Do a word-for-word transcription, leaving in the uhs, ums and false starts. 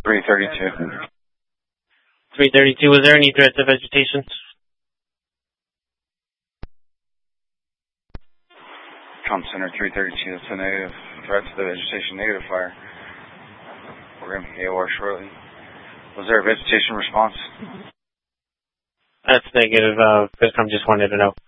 three thirty-two. three thirty-two, was there any threat to vegetation? Com Center three thirty-two, that's a negative. Threat to the vegetation, negative fire. We're going to be A O R shortly. Was there a vegetation response? That's negative. Uh, Viscom just wanted to know.